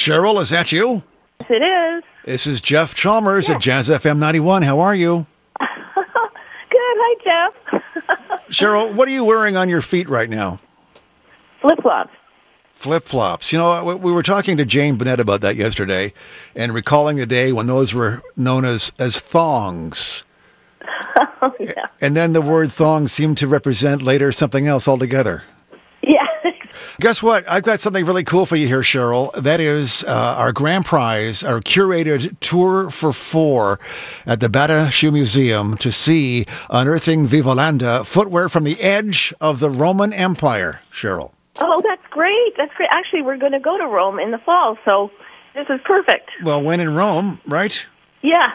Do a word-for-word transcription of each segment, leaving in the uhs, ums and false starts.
Cheryl, is that you? Yes, it is. This is Jeff Chalmers Yes. at Jazz F M ninety-one. How are you? Good. Hi, Jeff. Cheryl, what are you wearing on your feet right now? Flip-flops. Flip-flops. You know, we were talking to Jane Bennett about that yesterday and recalling the day when those were known as, as thongs. Oh, yeah. And then the word thong seemed to represent later something else altogether. Yeah. Guess what? I've got something really cool for you here, Cheryl. That is uh, our grand prize, our curated tour for four at the Bata Shoe Museum to see Unearthing Vivalanda, footwear from the edge of the Roman Empire, Cheryl. Oh, that's great. That's great. Actually, we're going to go to Rome in the fall, so this is perfect. Well, when in Rome, right? Yeah.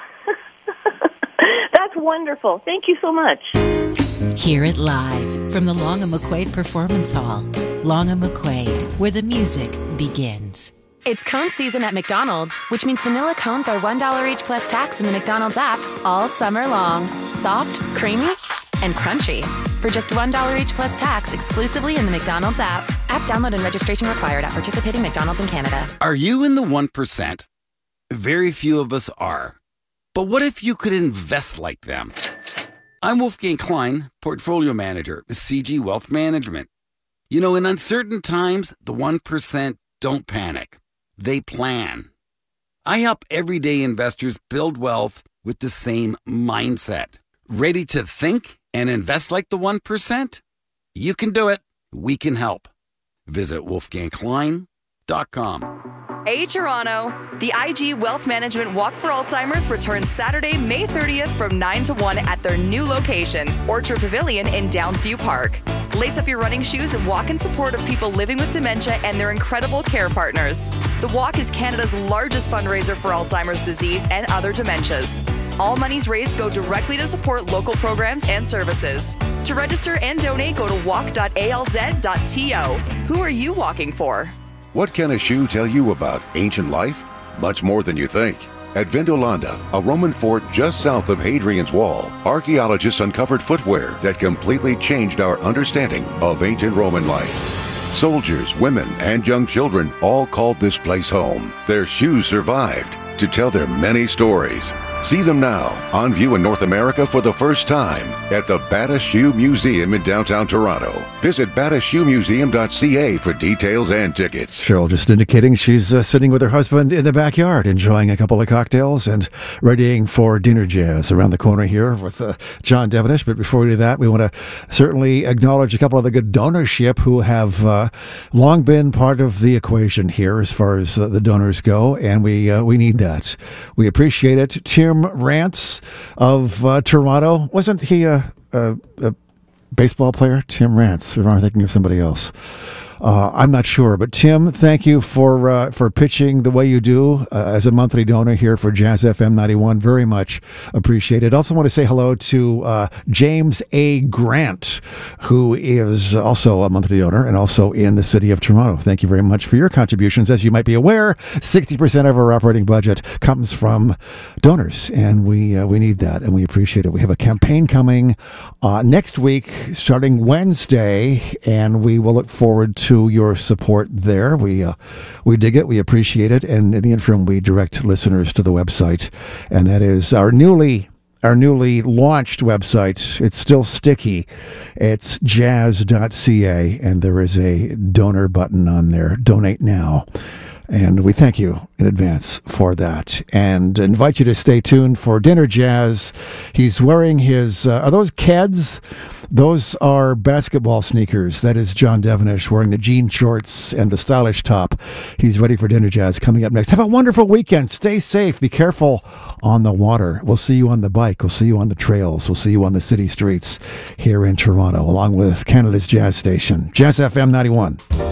That's wonderful. Thank you so much. Hear it live from the Long and McQuaid Performance Hall. Long and McQuaid, where the music begins. It's cone season at McDonald's, which means vanilla cones are one dollar each plus tax in the McDonald's app all summer long. Soft, creamy, and crunchy. For just one dollar each plus tax exclusively in the McDonald's app. App download and registration required at participating McDonald's in Canada. Are you in the one percent? Very few of us are. But what if you could invest like them? I'm Wolfgang Klein, Portfolio Manager with C G Wealth Management. You know, in uncertain times, the one percent don't panic. They plan. I help everyday investors build wealth with the same mindset. Ready to think and invest like the one percent? You can do it. We can help. Visit wolfgang klein dot com. Hey Toronto! The I G Wealth Management Walk for Alzheimer's returns Saturday, May thirtieth from nine to one at their new location, Orchard Pavilion in Downsview Park. Lace up your running shoes and walk in support of people living with dementia and their incredible care partners. The walk is Canada's largest fundraiser for Alzheimer's disease and other dementias. All monies raised go directly to support local programs and services. To register and donate, go to walk dot a l z dot t o. Who are you walking for? What can a shoe tell you about ancient life? Much more than you think. At Vindolanda, a Roman fort just south of Hadrian's Wall, archaeologists uncovered footwear that completely changed our understanding of ancient Roman life. Soldiers, women, and young children all called this place home. Their shoes survived to tell their many stories. See them now, on view in North America for the first time at the Bata Shoe Museum in downtown Toronto. Visit bata shoe museum dot c a for details and tickets. Cheryl just indicating she's uh, sitting with her husband in the backyard, enjoying a couple of cocktails and readying for dinner jazz around the corner here with uh, John Devenish. But before we do that, we want to certainly acknowledge a couple of the good donorship who have uh, long been part of the equation here as far as uh, the donors go, and we uh, we need that. We appreciate it. Tim Rance of uh, Toronto. Wasn't he a, a, a baseball player? Tim Rance. Or am I thinking of somebody else? Uh, I'm not sure, but Tim, thank you for uh, for pitching the way you do uh, as a monthly donor here for Jazz F M ninety-one. Very much appreciated. Also want to say hello to uh, James A. Grant, who is also a monthly donor and also in the city of Toronto. Thank you very much for your contributions. As you might be aware, sixty percent of our operating budget comes from donors, and we uh, we need that, and we appreciate it. We have a campaign coming uh, next week, starting Wednesday, and we will look forward to your support there. We uh, we dig it. We appreciate it. And in the interim, we direct listeners to the website, and that is our newly our newly launched website. It's still sticky. It's jazz dot c a, and there is a donor button on there. Donate now. And we thank you in advance for that and invite you to stay tuned for Dinner Jazz. He's wearing his, uh, are those Keds? Those are basketball sneakers. That is John Devenish wearing the jean shorts and the stylish top. He's ready for Dinner Jazz coming up next. Have a wonderful weekend. Stay safe. Be careful on the water. We'll see you on the bike. We'll see you on the trails. We'll see you on the city streets here in Toronto, along with Canada's Jazz Station, Jazz F M ninety-one.